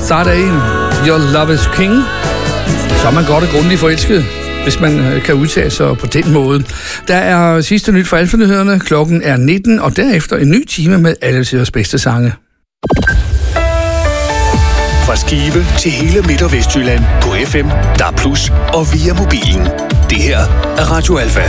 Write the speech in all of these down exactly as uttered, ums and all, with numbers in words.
start af en Your Love is King, så er man godt og grundigt forelsket, hvis man kan udtale sig på den måde. Der er sidste nyt for Alfa-nyhederne. Klokken er nitten, og derefter en ny time med alle tiders bedste sange. Fra Skive til hele Midt- og Vestjylland på F M, D A B plus, og via mobilen. Det her er Radio Alfa.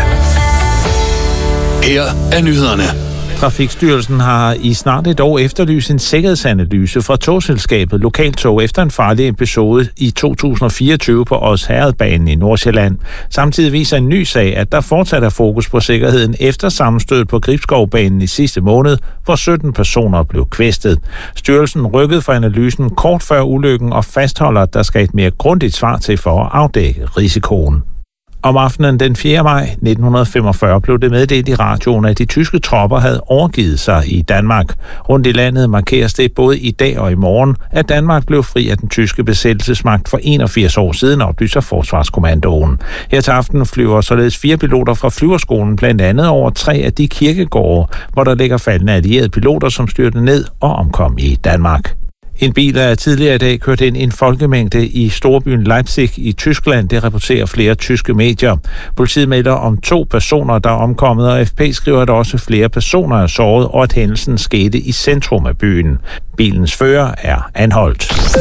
Her er nyhederne. Trafikstyrelsen har i snart et år efterlyst en sikkerhedsanalyse fra togselskabet Lokaltog efter en farlig episode i to tusind og fireogtyve på Odsherredbanen i Nordsjælland. Samtidig viser en ny sag, at der fortsat er fokus på sikkerheden efter sammenstødet på Gribskovbanen i sidste måned, hvor sytten personer blev kvæstet. Styrelsen rykkede for analysen kort før ulykken og fastholder, at der skal et mere grundigt svar til for at afdække risikoen. Om aftenen den fjerde maj nitten femogfyrre blev det meddelt i radioen, at de tyske tropper havde overgivet sig i Danmark. Rundt i landet markeres det både i dag og i morgen, at Danmark blev fri af den tyske besættelsesmagt for enogfirs år siden, oplyser Forsvarskommandoen. Her til aften flyver således fire piloter fra flyverskolen blandt andet over tre af de kirkegårde, hvor der ligger faldende allierede piloter, som styrte ned og omkom i Danmark. En bil er tidligere i dag kørt ind i en folkemængde i storbyen Leipzig i Tyskland. Det rapporterer flere tyske medier. Politiet melder om to personer, der er omkommet, og F P skriver, at også flere personer er såret, og at hændelsen skete i centrum af byen. Bilens fører er anholdt.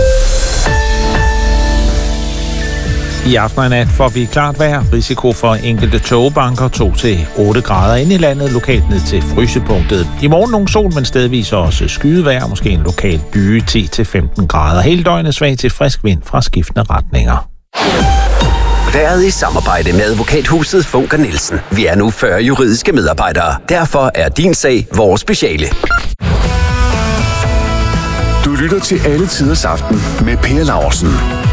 I aften og nat får vi klart vejr. Risiko for enkelte tågebanker to til otte grader inde i landet, lokalt ned til frysepunktet. I morgen nogle sol, men stedvis også skydevejr, måske en lokal byge ti til femten grader. Hele døgnet svag til frisk vind fra skiftende retninger. Været i samarbejde med advokathuset Funker Nielsen. Vi er nu fyrre juridiske medarbejdere. Derfor er din sag vores speciale. Du lytter til Alle Tiders Aften med Per Laursen.